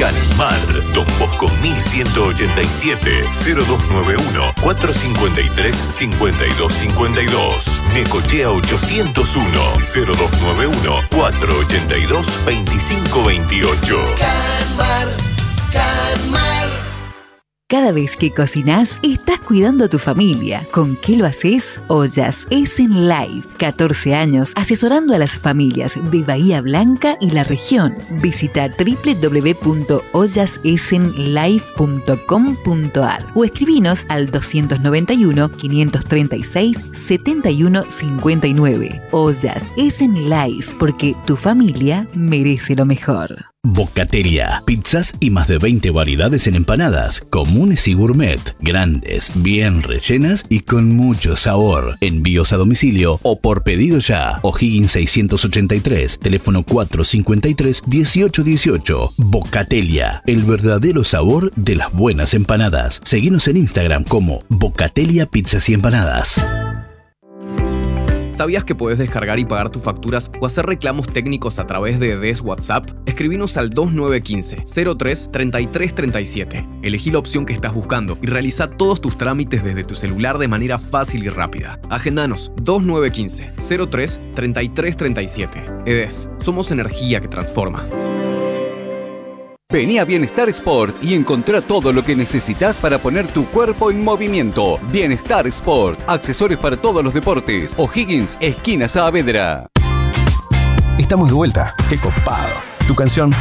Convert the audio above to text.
Calmar, Don Bosco 1187, 0291 453 5252. Necochea 801, 0291 482 2528. Calmar, Calmar. Cada vez que cocinás, estás cuidando a tu familia. ¿Con qué lo haces? Ollas Essen Life. 14 años asesorando a las familias de Bahía Blanca y la región. Visita www.ollasessenlife.com.ar o escribinos al 291-536-7159. Ollas Essen Life, porque tu familia merece lo mejor. Bocatelia, pizzas y más de 20 variedades en empanadas, comunes y gourmet, grandes, bien rellenas y con mucho sabor. Envíos a domicilio o por pedido ya. O'Higgins 683, teléfono 453-1818. Bocatelia, el verdadero sabor de las buenas empanadas. Seguinos en Instagram como Bocatelia Pizzas y Empanadas. ¿Sabías que podés descargar y pagar tus facturas o hacer reclamos técnicos a través de DES WhatsApp? Escribinos al 2915-03-3337. Elegí la opción que estás buscando y realiza todos tus trámites desde tu celular de manera fácil y rápida. Agendanos 2915-03-3337. EDES, somos energía que transforma. Vení a Bienestar Sport y encontrá todo lo que necesitas para poner tu cuerpo en movimiento. Bienestar Sport, accesorios para todos los deportes. O'Higgins, esquina Saavedra. Estamos de vuelta. ¡Qué copado! Tu canción